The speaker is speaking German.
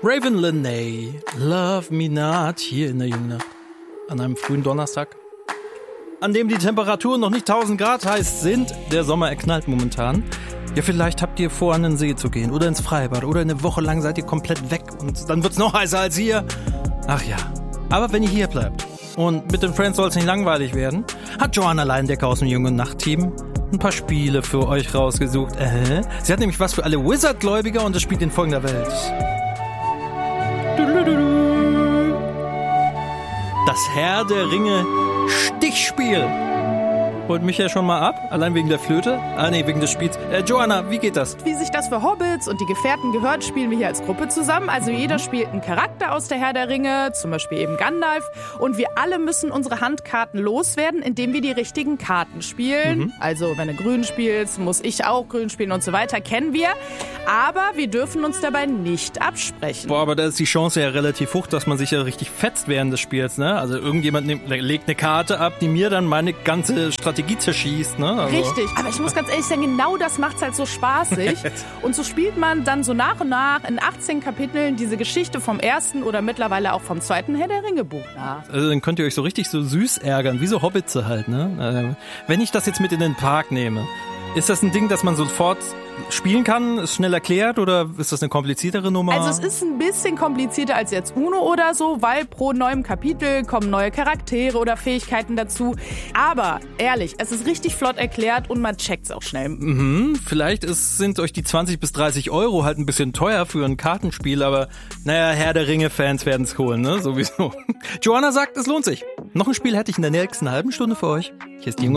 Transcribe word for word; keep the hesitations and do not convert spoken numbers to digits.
Raven Lenae, Love Me Not, hier in der Jungnacht, an einem frühen Donnerstag, an dem die Temperaturen noch nicht tausend Grad heiß sind. Der Sommer erknallt momentan. Ja, vielleicht habt ihr vor, an den See zu gehen oder ins Freibad oder eine Woche lang seid ihr komplett weg und dann wird's noch heißer als hier. Ach ja, aber wenn ihr hier bleibt und mit den Friends soll's nicht langweilig werden, hat Joanna Leindecker aus dem Jungen Nacht-Team ein paar Spiele für euch rausgesucht. Äh, sie hat nämlich was für alle Wizard-Gläubiger und es spielt in folgender Welt. Das Herr der Ringe Stichspiel. Holt mich ja schon mal ab, allein wegen der Flöte. Ah nee, wegen des Spiels. Äh, Joanna, wie geht das? Wie sich das für Hobbits und die Gefährten gehört, spielen wir hier als Gruppe zusammen. Also jeder spielt einen Charakter aus der Herr der Ringe, zum Beispiel eben Gandalf. Und wir alle müssen unsere Handkarten loswerden, indem wir die richtigen Karten spielen. Mhm. Also wenn du grün spielst, muss ich auch grün spielen und so weiter. Kennen wir. Aber wir dürfen uns dabei nicht absprechen. Boah, aber da ist die Chance ja relativ hoch, dass man sich ja richtig fetzt während des Spiels, ne? Also irgendjemand nimmt, legt eine Karte ab, die mir dann meine ganze Strategie zerschießt, ne? Also. Richtig, aber ich muss ganz ehrlich sagen, genau das macht's halt so spaßig. Und so spielt man dann so nach und nach in achtzehn Kapiteln diese Geschichte vom ersten oder mittlerweile auch vom zweiten Herr der Ringe Buch nach. Also dann könnt ihr euch so richtig so süß ärgern, wie so Hobbitze halt, ne? Also, wenn ich das jetzt mit in den Park nehme, ist das ein Ding, das man sofort spielen kann? Ist schnell erklärt oder ist das eine kompliziertere Nummer? Also es ist ein bisschen komplizierter als jetzt Uno oder so, weil pro neuem Kapitel kommen neue Charaktere oder Fähigkeiten dazu. Aber ehrlich, es ist richtig flott erklärt und man checkt's auch schnell. Mhm, vielleicht ist, sind euch die zwanzig bis dreißig Euro halt ein bisschen teuer für ein Kartenspiel, aber naja, Herr der Ringe-Fans werden's holen, ne? Sowieso. Joanna sagt, es lohnt sich. Noch ein Spiel hätte ich in der nächsten halben Stunde für euch. Hier ist die